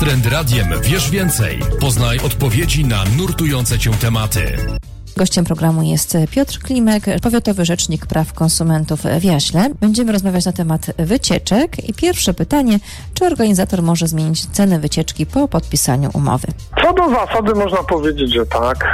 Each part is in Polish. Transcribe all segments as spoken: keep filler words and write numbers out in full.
Trend Radiem wiesz więcej. Poznaj odpowiedzi na nurtujące cię tematy. Gościem programu jest Piotr Klimek, powiatowy rzecznik praw konsumentów w Jaśle. Będziemy rozmawiać na temat wycieczek i pierwsze pytanie, czy organizator może zmienić cenę wycieczki po podpisaniu umowy? Co do zasady można powiedzieć, że tak.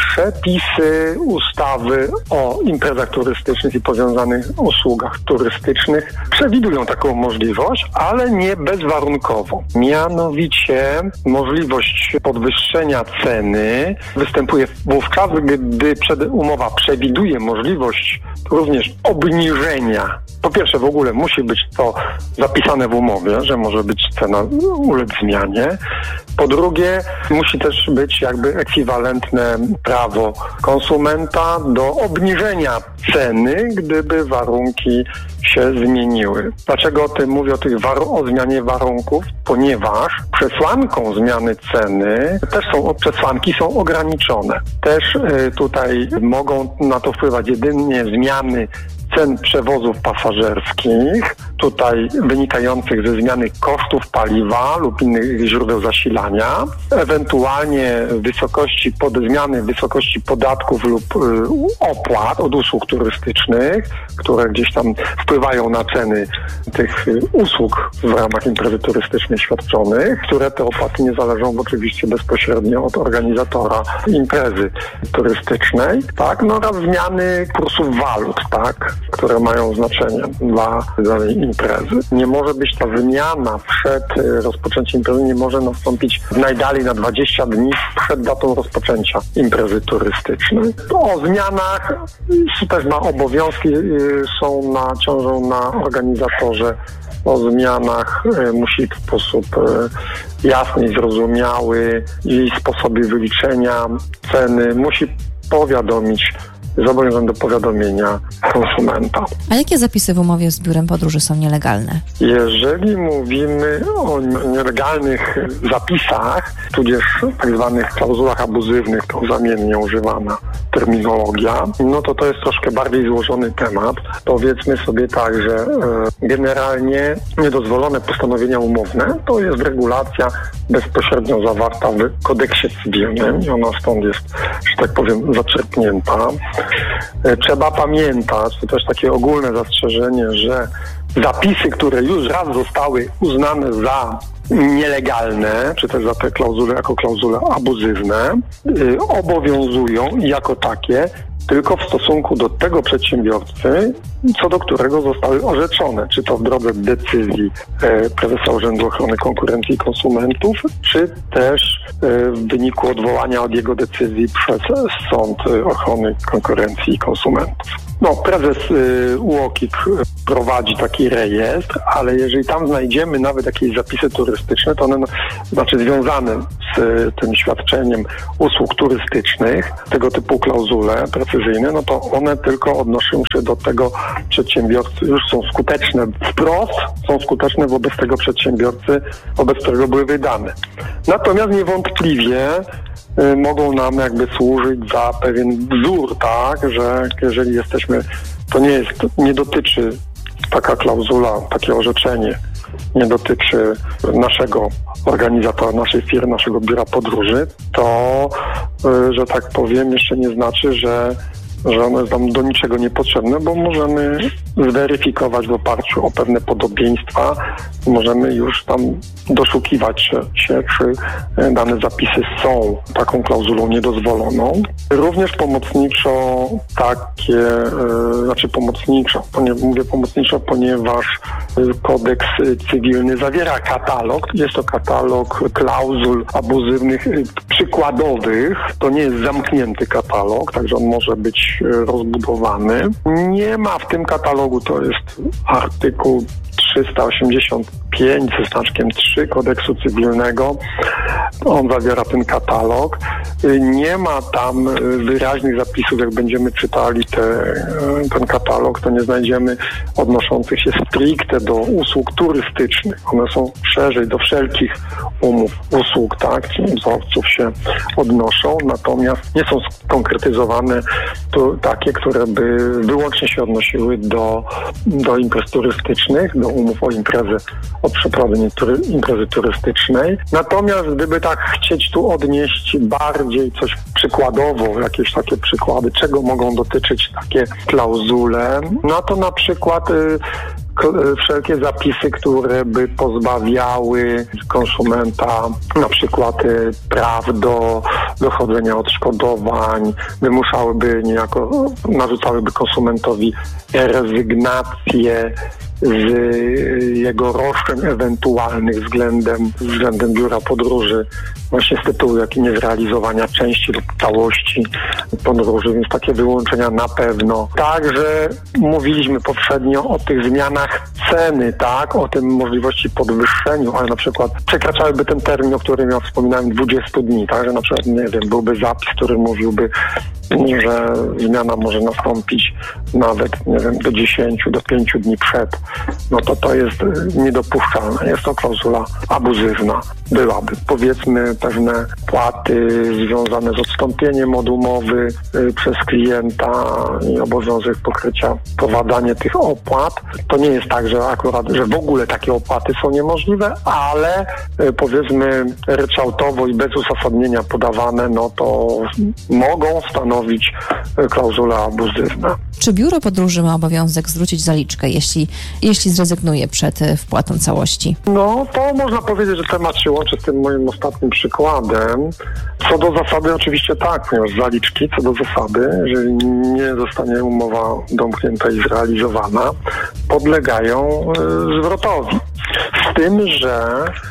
Przepisy ustawy o imprezach turystycznych i powiązanych usługach turystycznych przewidują taką możliwość, ale nie bezwarunkowo. Mianowicie możliwość podwyższenia ceny występuje wówczas, gdy umowa przewiduje możliwość również obniżenia. Po pierwsze, w ogóle musi być to zapisane w umowie, że może być cena ulec zmianie. Po drugie, musi też być jakby ekwiwalentne prawo konsumenta do obniżenia ceny, gdyby warunki się zmieniły. Dlaczego o tym mówię, o tych war- o zmianie warunków? Ponieważ przesłanką zmiany ceny też są, przesłanki są ograniczone. Też y, tutaj mogą na to wpływać jedynie zmiany cen przewozów pasażerskich, tutaj wynikających ze zmiany kosztów paliwa lub innych źródeł zasilania, ewentualnie wysokości pod zmiany wysokości podatków lub y, opłat od usług turystycznych, które gdzieś tam wpływają na ceny tych y, usług w ramach imprezy turystycznej świadczonych, które te opłaty nie zależą oczywiście bezpośrednio od organizatora imprezy turystycznej, tak, no oraz zmiany kursów walut, tak, które mają znaczenie dla danej imprezy. Nie może być ta wymiana przed rozpoczęciem imprezy, nie może nastąpić najdalej na dwadzieścia dni przed datą rozpoczęcia imprezy turystycznej. O zmianach też ma obowiązki, są na, ciążą na organizatorze. O zmianach musi w sposób jasny i zrozumiały i sposoby wyliczenia ceny musi powiadomić, zobowiązany do powiadomienia konsumenta. A jakie zapisy w umowie z biurem podróży są nielegalne? Jeżeli mówimy o nielegalnych zapisach, tudzież tak zwanych klauzulach abuzywnych, to zamiennie używana terminologia, no to to jest troszkę bardziej złożony temat. Powiedzmy sobie tak, że e, generalnie niedozwolone postanowienia umowne to jest regulacja bezpośrednio zawarta w kodeksie cywilnym i ona stąd jest, że tak powiem, zaczerpnięta. Trzeba pamiętać, to też takie ogólne zastrzeżenie, że zapisy, które już raz zostały uznane za nielegalne, czy też za te klauzule jako klauzule abuzywne, yy, obowiązują jako takie tylko w stosunku do tego przedsiębiorcy, co do którego zostały orzeczone, czy to w drodze decyzji e, Prezesa Urzędu Ochrony Konkurencji i Konsumentów, czy też e, w wyniku odwołania od jego decyzji przez Sąd Ochrony Konkurencji i Konsumentów. No, prezes y, U O K I K prowadzi taki rejestr, ale jeżeli tam znajdziemy nawet jakieś zapisy turystyczne, to one, no, znaczy związane z y, tym świadczeniem usług turystycznych, tego typu klauzule precyzyjne, no to one tylko odnoszą się do tego przedsiębiorcy, już są skuteczne wprost, są skuteczne wobec tego przedsiębiorcy, wobec którego były wydane. Natomiast niewątpliwie y, mogą nam jakby służyć za pewien wzór, tak, że jeżeli jesteśmy, to nie jest, nie dotyczy taka klauzula, takie orzeczenie, nie dotyczy naszego organizatora, naszej firmy, naszego biura podróży, to, y, że tak powiem, jeszcze nie znaczy, że że one są do niczego niepotrzebne, bo możemy zweryfikować w oparciu o pewne podobieństwa, możemy już tam doszukiwać się, czy dane zapisy są taką klauzulą niedozwoloną. Również pomocniczo takie, e, znaczy pomocniczo, mówię pomocniczo, ponieważ kodeks cywilny zawiera katalog, jest to katalog klauzul abuzywnych przykładowych, to nie jest zamknięty katalog, także on może być rozbudowany. Nie ma w tym katalogu, to jest artykuł trzysta osiemdziesiąt pięć ze znaczkiem trzy kodeksu cywilnego. On zawiera ten katalog. Nie ma tam wyraźnych zapisów, jak będziemy czytali te, ten katalog, to nie znajdziemy odnoszących się stricte do usług turystycznych. One są szerzej do wszelkich umów usług, tak, czyli wzorców się odnoszą, natomiast nie są skonkretyzowane tu takie, które by wyłącznie się odnosiły do, do imprez turystycznych, do umów o imprezy, o przeprowadzenie tury, imprezy turystycznej. Natomiast gdyby tak chcieć tu odnieść bardziej coś przykładowo, jakieś takie przykłady, czego mogą dotyczyć takie klauzule, no to na przykład y, wszelkie zapisy, które by pozbawiały konsumenta na przykład praw do dochodzenia odszkodowań, wymuszałyby niejako, narzucałyby konsumentowi rezygnację z jego roszczeń ewentualnych względem, względem biura podróży, właśnie z tytułu jak i niezrealizowania części lub całości podróży, więc takie wyłączenia na pewno. Także mówiliśmy poprzednio o tych zmianach ceny, tak, o tym możliwości podwyższeniu, ale na przykład przekraczałyby ten termin, o którym ja wspominałem, dwudziestu dni, tak, że na przykład, nie wiem, byłby zapis, który mówiłby, że zmiana może nastąpić nawet, nie wiem, do dziesięciu, do pięciu dni przed, no to to jest niedopuszczalne. Jest to klauzula abuzywna. Byłaby, powiedzmy, pewne płaty związane z odstąpieniem od umowy y, przez klienta i obowiązek pokrycia, powadzanie tych opłat. To nie jest tak, że akurat, że w ogóle takie opłaty są niemożliwe, ale y, powiedzmy ryczałtowo i bez uzasadnienia podawane, no to mogą stanowić y, klauzulę abuzywną. Czy biuro podróży ma obowiązek zwrócić zaliczkę, jeśli, jeśli zrezygnuje przed wpłatą całości? No, to można powiedzieć, że temat się łączy z tym moim ostatnim przykładem. Co do zasady oczywiście tak, ponieważ zaliczki, co do zasady, jeżeli nie zostanie umowa domknięta i zrealizowana, podlegają y, zwrotowi. Z tym, że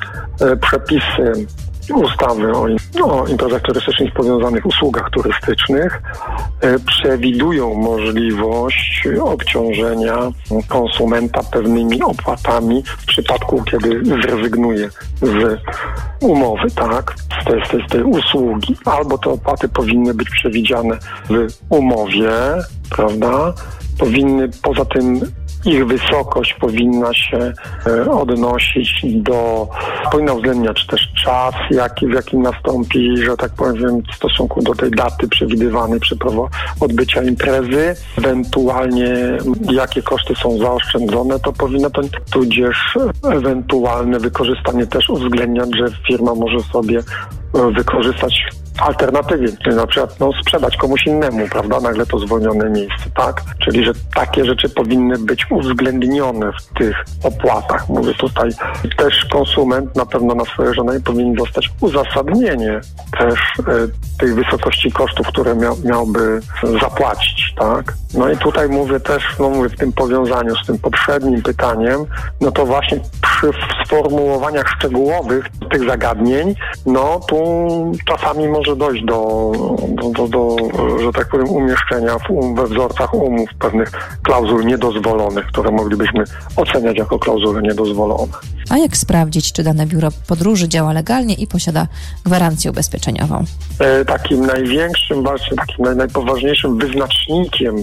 y, przepisy ustawy o, o imprezach turystycznych i powiązanych usługach turystycznych e, przewidują możliwość obciążenia konsumenta pewnymi opłatami w przypadku, kiedy zrezygnuje z umowy, tak, z tej, z tej, z tej usługi. Albo te opłaty powinny być przewidziane w umowie, prawda? Powinny poza tym ich wysokość powinna się e, odnosić do, powinna uwzględniać też czas, jaki, w jakim nastąpi, że tak powiem, w stosunku do tej daty przewidywanej przy odbycia imprezy, ewentualnie jakie koszty są zaoszczędzone, to powinno to, tudzież ewentualne wykorzystanie też uwzględniać, że firma może sobie wykorzystać alternatywie, czyli na przykład no, sprzedać komuś innemu, prawda, nagle to zwolnione miejsce, tak? Czyli, że takie rzeczy powinny być uwzględnione w tych opłatach. Mówię tutaj, też konsument na pewno na swoje żądanie powinien dostać uzasadnienie też e, tej wysokości kosztów, które miał, miałby zapłacić, tak? No i tutaj mówię też, no mówię, w tym powiązaniu z tym poprzednim pytaniem, no to właśnie przy sformułowaniach szczegółowych tych zagadnień, no tu czasami może dojść do, do, do, do że tak powiem, umieszczenia w um, we wzorcach umów pewnych klauzul niedozwolonych, które moglibyśmy oceniać jako klauzule niedozwolone. A jak sprawdzić, czy dane biuro podróży działa legalnie i posiada gwarancję ubezpieczeniową? E, takim największym, właśnie takim naj, najpoważniejszym wyznacznikiem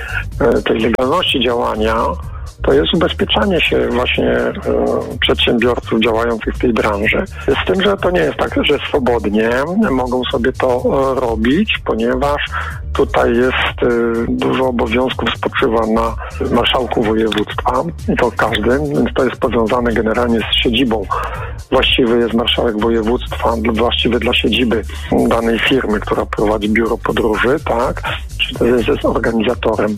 e, tej legalności działania to jest ubezpieczanie się właśnie e, przedsiębiorców działających w tej branży. Z tym, że to nie jest tak, że swobodnie mogą sobie to e, robić, ponieważ tutaj jest e, dużo obowiązków spoczywa na marszałku województwa i to każdym, więc to jest powiązane generalnie z siedzibą. Właściwy jest marszałek województwa, właściwy dla siedziby danej firmy, która prowadzi biuro podróży, tak? Czy to jest, jest organizatorem.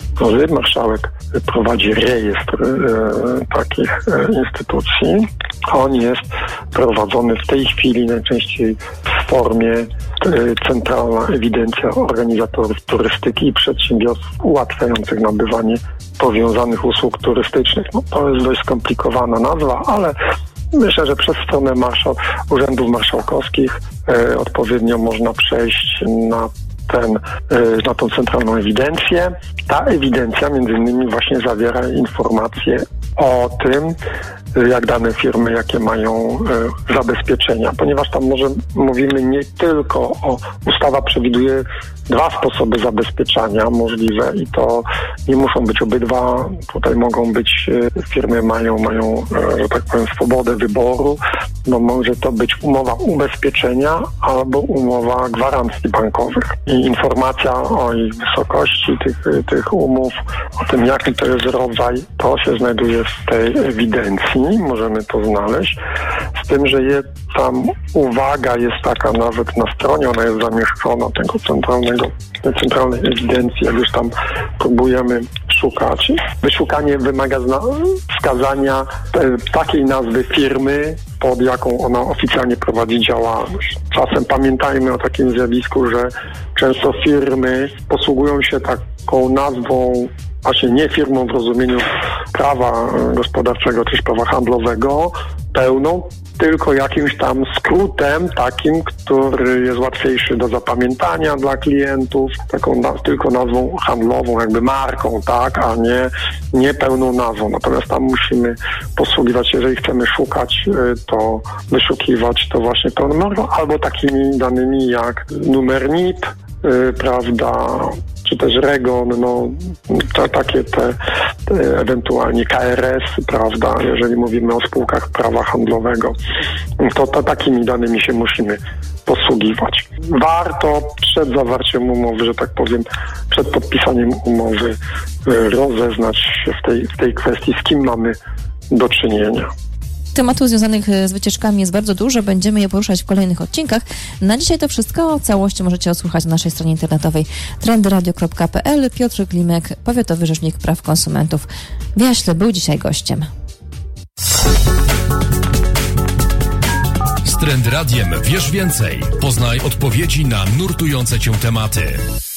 Marszałek prowadzi rejestr e, takich e, instytucji. On jest prowadzony w tej chwili najczęściej w formie e, centralna ewidencja organizatorów turystyki i przedsiębiorstw ułatwiających nabywanie powiązanych usług turystycznych. No, to jest dość skomplikowana nazwa, ale myślę, że przez stronę marszał, urzędów marszałkowskich e, odpowiednio można przejść na ten, na tą centralną ewidencję. Ta ewidencja między innymi właśnie zawiera informacje o tym, jak dane firmy, jakie mają e, zabezpieczenia, ponieważ tam może mówimy nie tylko o, ustawa przewiduje dwa sposoby zabezpieczania możliwe i to nie muszą być obydwa, tutaj mogą być, e, firmy mają, mają e, że tak powiem, swobodę wyboru, no może to być umowa ubezpieczenia albo umowa gwarancji bankowych i informacja o ich wysokości tych, tych umów, o tym jaki to jest rodzaj, to się znajduje w tej ewidencji. Możemy to znaleźć, z tym, że je, tam uwaga jest taka nawet na stronie, ona jest zamieszczona tego centralnego, centralnej ewidencji, jak już tam próbujemy szukać. Wyszukanie wymaga zna- wskazania te, takiej nazwy firmy, pod jaką ona oficjalnie prowadzi działalność. Czasem pamiętajmy o takim zjawisku, że często firmy posługują się taką nazwą właśnie nie firmą w rozumieniu prawa gospodarczego czy prawa handlowego pełną, tylko jakimś tam skrótem takim, który jest łatwiejszy do zapamiętania dla klientów, taką na, tylko nazwą handlową, jakby marką, tak, a nie, nie pełną nazwą. Natomiast tam musimy posługiwać, jeżeli chcemy szukać, to wyszukiwać to właśnie pełną nazwą, albo takimi danymi jak numer N I P, yy, prawda, czy też REGON, no to, takie te, te ewentualnie K R S, prawda, jeżeli mówimy o spółkach prawa handlowego, to, to takimi danymi się musimy posługiwać. Warto przed zawarciem umowy, że tak powiem, przed podpisaniem umowy rozeznać się w tej, w tej kwestii, z kim mamy do czynienia. Tematów związanych z wycieczkami jest bardzo dużo, będziemy je poruszać w kolejnych odcinkach. Na dzisiaj to wszystko, o całości możecie odsłuchać na naszej stronie internetowej trendy radio kropka p l. Piotr Klimek, Powiatowy Rzecznik Praw Konsumentów w Jaśle, był dzisiaj gościem. Z Trend Radiem wiesz więcej. Poznaj odpowiedzi na nurtujące cię tematy.